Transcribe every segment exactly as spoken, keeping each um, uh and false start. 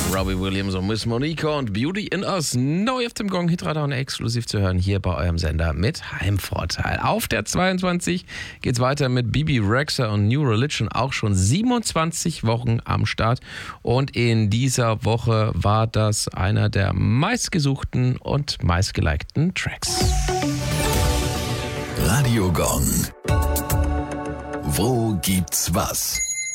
Robbie Williams und Miss Monica und Beauty in Us. Neu auf dem Gong Hitradar und exklusiv zu hören hier bei eurem Sender mit Heimvorteil. Auf der zweiundzwanzig geht's weiter mit Bibi Rexha und New Religion. Auch schon siebenundzwanzig Wochen am Start. Und in dieser Woche war das einer der meistgesuchten und meistgelikten Tracks. Radio Gong. Wo gibt's was?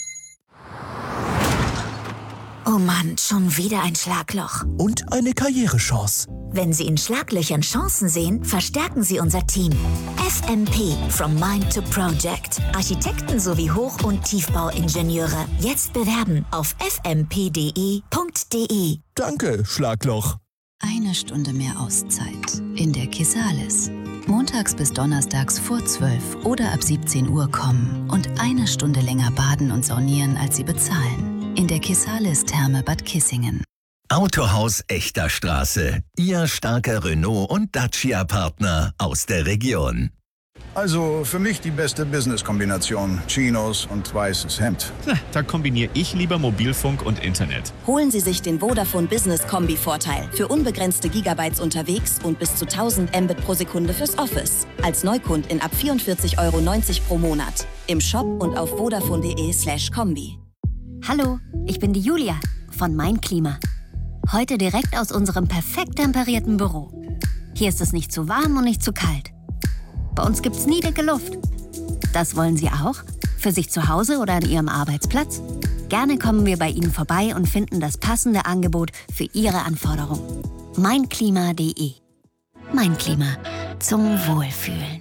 Oh Mann, schon wieder ein Schlagloch. Und eine Karrierechance. Wenn Sie in Schlaglöchern Chancen sehen, verstärken Sie unser Team. F M P, From Mind to Project. Architekten sowie Hoch- und Tiefbauingenieure. Jetzt bewerben auf f m p punkt d e punkt d e. Danke, Schlagloch. Eine Stunde mehr Auszeit in der Kisalis. Montags bis donnerstags vor zwölf oder ab siebzehn Uhr kommen und eine Stunde länger baden und saunieren, als Sie bezahlen. In der Kisalis Therme Bad Kissingen. Autohaus Echter Straße. Ihr starker Renault- und Dacia-Partner aus der Region. Also für mich die beste Business-Kombination. Chinos und weißes Hemd. Na, da kombiniere ich lieber Mobilfunk und Internet. Holen Sie sich den Vodafone Business Kombi-Vorteil. Für unbegrenzte Gigabytes unterwegs und bis zu tausend Mbit pro Sekunde fürs Office. Als Neukundin ab vierundvierzig Euro neunzig pro Monat. Im Shop und auf vodafone punkt de slash kombi. Hallo, ich bin die Julia von Mein Klima. Heute direkt aus unserem perfekt temperierten Büro. Hier ist es nicht zu warm und nicht zu kalt. Bei uns gibt's nie dicke Luft. Das wollen Sie auch? Für sich zu Hause oder an Ihrem Arbeitsplatz? Gerne kommen wir bei Ihnen vorbei und finden das passende Angebot für Ihre Anforderungen. mein klima punkt de. Mein Klima. Zum Wohlfühlen.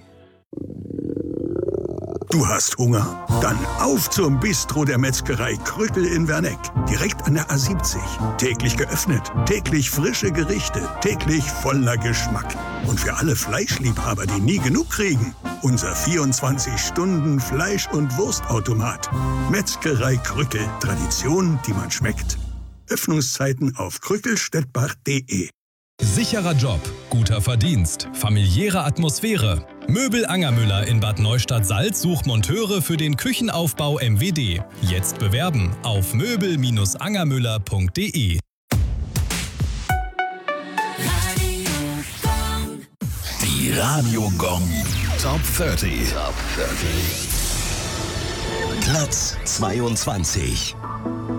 Du hast Hunger? Dann auf zum Bistro der Metzgerei Krückel in Werneck. Direkt an der A siebzig. Täglich geöffnet, täglich frische Gerichte, täglich voller Geschmack. Und für alle Fleischliebhaber, die nie genug kriegen, unser vierundzwanzig Stunden Fleisch- und Wurstautomat. Metzgerei Krückel. Tradition, die man schmeckt. Öffnungszeiten auf krückelstettbach punkt de. Sicherer Job, guter Verdienst, familiäre Atmosphäre. Möbel Angermüller in Bad Neustadt-Salz sucht Monteure für den Küchenaufbau M W D. Jetzt bewerben auf möbel Bindestrich angermüller punkt de. Die Radio Gong Top dreißig. Top dreißig. Platz zweiundzwanzig.